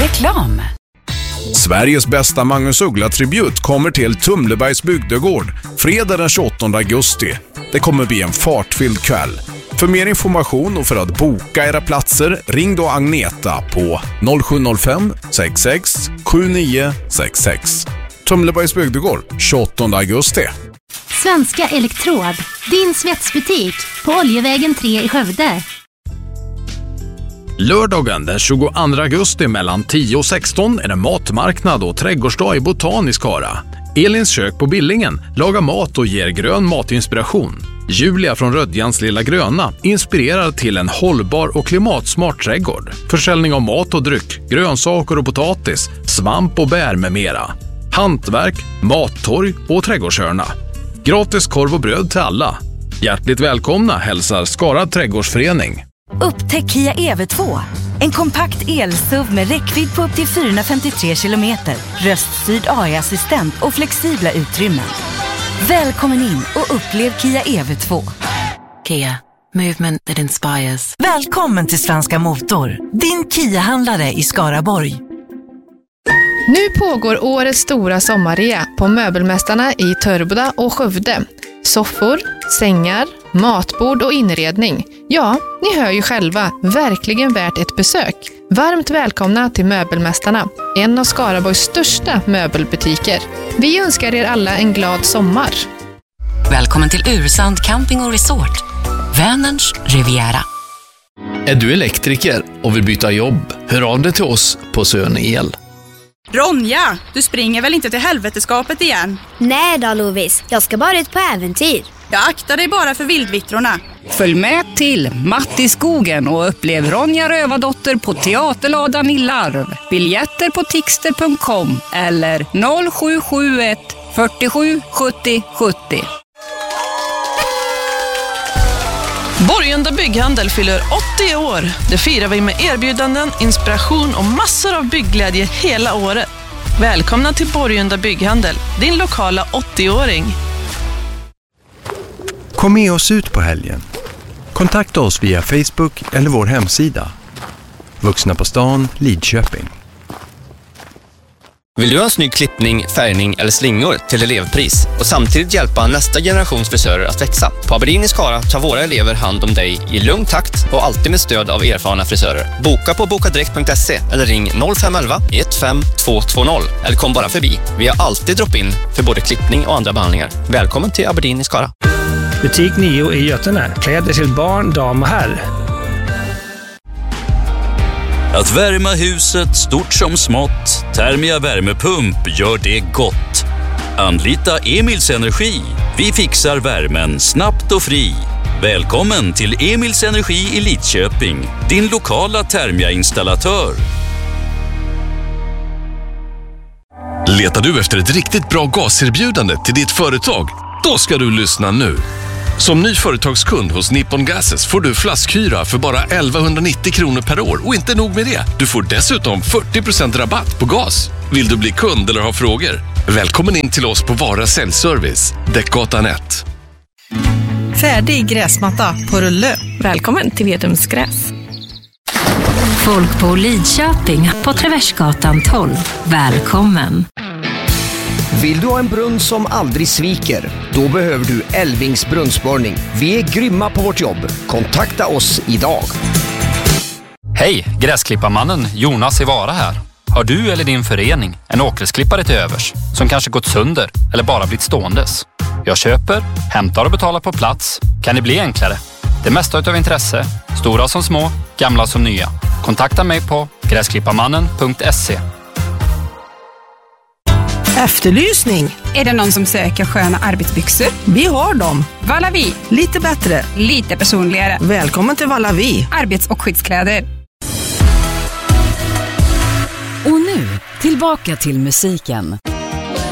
Reklam. Sveriges bästa Magnus Uggla-tribut kommer till Tumlebergs bygdegård fredag den 28 augusti. Det kommer bli en fartfylld kväll. För mer information och för att boka era platser, ring då Agneta på 0705 66 7966. Tumlebergs bygdegård, 28 augusti. Svenska Elektrod, din svetsbutik på Oljevägen 3 i Skövde. Lördagen den 22 augusti mellan 10 och 16 är det matmarknad och trädgårdsdag i Botanisk Skara. Elins kök på Billingen lagar mat och ger grön matinspiration. Julia från Rödjans Lilla Gröna inspirerar till en hållbar och klimatsmart trädgård. Försäljning av mat och dryck, grönsaker och potatis, svamp och bär med mera. Hantverk, mattorg och trädgårdshörna. Gratis korv och bröd till alla. Hjärtligt välkomna hälsar Skara Trädgårdsförening. Upptäck Kia EV2. En kompakt el-SUV med räckvidd på upp till 453 kilometer, röststyrd AI-assistent och flexibla utrymmen. Välkommen in och upplev Kia EV2. Kia, movement that inspires. Välkommen till Svenska Motor, din Kia-handlare i Skaraborg. Nu pågår årets stora sommarrea på Möbelmästarna i Törboda och Skövde. Soffor, sängar, matbord och inredning. Ja, ni hör ju själva, verkligen värt ett besök. Varmt välkomna till Möbelmästarna, en av Skaraborgs största möbelbutiker. Vi önskar er alla en glad sommar. Välkommen till Ursand Camping och Resort. Vänerns Riviera. Är du elektriker och vill byta jobb? Hör av dig till oss på Sön El. Ronja, du springer väl inte till helveteskapet igen? Nej då, Lovis. Jag ska bara ut på äventyr. Jag aktar dig bara för vildvittrorna. Följ med till Mattiskogen och upplev Ronja Rövardotter på Teaterladan i Larv. Biljetter på tixter.com eller 0771 47 70 70. Borgunda Bygghandel fyller 80 år. Det firar vi med erbjudanden, inspiration och massor av byggglädje hela året. Välkomna till Borgunda Bygghandel, din lokala 80-åring. Kom med oss ut på helgen. Kontakta oss via Facebook eller vår hemsida. Vuxna på stan, Lidköping. Vill du ha en snygg klippning, färgning eller slingor till elevpris och samtidigt hjälpa nästa generations frisörer att växa? På Aberdeen i Skara tar våra elever hand om dig i lugn takt och alltid med stöd av erfarna frisörer. Boka på bokadirekt.se eller ring 0511 15220 eller kom bara förbi. Vi har alltid drop-in för både klippning och andra behandlingar. Välkommen till Aberdeen i Skara. Butik 9 i Götene. Kläder till barn, dam och herr. Att värma huset stort som smått, Thermia värmepump gör det gott. Anlita Emils Energi. Vi fixar värmen snabbt och fri. Välkommen till Emils Energi i Lidköping, din lokala Thermia-installatör. Letar du efter ett riktigt bra gaserbjudande till ditt företag? Då ska du lyssna nu. Som ny företagskund hos Nippon Gases får du flaskhyra för bara 1190 kronor per år. Och inte nog med det, du får dessutom 40% rabatt på gas. Vill du bli kund eller ha frågor? Välkommen in till oss på Vara Säljservice, Däckgatan 1. Färdig gräsmatta på rulle. Välkommen till Vedums gräs. Folk på Lidköping på Traversgatan 12. Välkommen. Vill du ha en brunn som aldrig sviker? Då behöver du Elvings brunnsborrning. Vi är grymma på vårt jobb. Kontakta oss idag. Hej, gräsklipparmannen Jonas i Vara här. Har du eller din förening en åkersklippare till övers som kanske gått sönder eller bara blivit ståendes? Jag köper, hämtar och betalar på plats. Kan det bli enklare? Det mesta utav intresse, stora som små, gamla som nya. Kontakta mig på gräsklipparmannen.se. Efterlysning. Är det någon som söker sköna arbetsbyxor? Vi har dem. Valavi. Lite bättre. Lite personligare. Välkommen till Valavi. Arbets- och skyddskläder. Och nu, tillbaka till musiken.